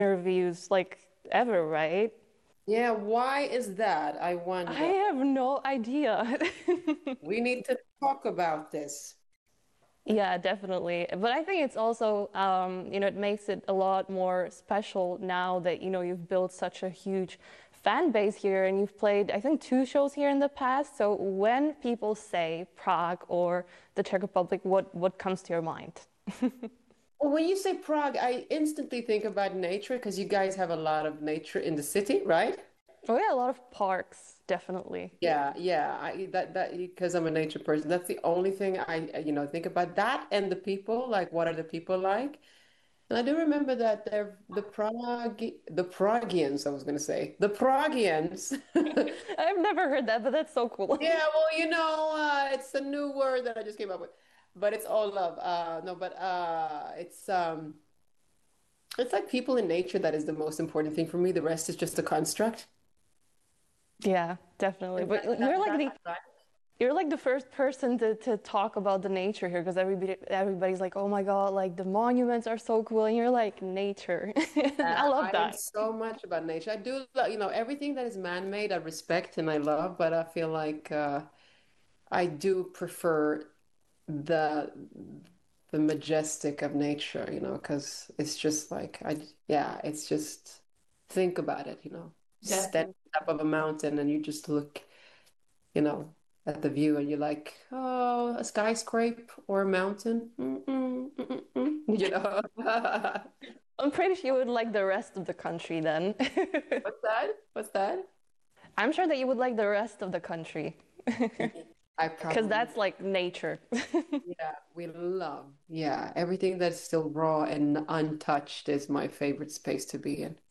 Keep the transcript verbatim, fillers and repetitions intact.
interviews like ever, right? Yeah, why is that? I I wonder. have no idea. We need to talk about this. Yeah, definitely. But I think it's also, um, you know, it makes it a lot more special now that, you know, you've built such a huge fan base here and you've played, I think, two shows here in the past. So when people say Prague or the Czech Republic, what what comes to your mind? Well, when you say Prague, I instantly think about nature because you guys have a lot of nature in the city, right? Oh yeah, a lot of parks, definitely. Yeah, yeah. I that that because I'm a nature person. That's the only thing I, you know, think about that and the people, like what are the people like? And I do remember that they're the Prague the Pragians, I was going to say. The Pragians. I've never heard that, but that's so cool. Yeah, well, you know, uh, it's a new word that I just came up with. But it's all love. Uh no, but uh it's um it's like people in nature that is the most important thing for me. The rest is just a construct. Yeah, definitely. Is But that, is that, you're is like that the right? you're like the first person to to talk about the nature here because everybody everybody's like, "Oh my God, like the monuments are so cool." And you're like, "Nature." I Uh, love I am that. so much about nature. I do, lo- you know, everything that is man-made, I respect and I love, but I feel like uh, I do prefer the the majestic of nature, you know, because it's just like I, yeah, it's just think about it, you know, stand Definitely. up of a mountain and you just look, you know, at the view and you're like, oh, a skyscraper or a mountain, mm-mm, mm-mm, mm. You know. I'm pretty sure you would like the rest of the country then. What's that? What's that? I'm sure that you would like the rest of the country I because probably, that's like nature. yeah, we love, yeah, everything that's still raw and untouched is my favorite space to be in.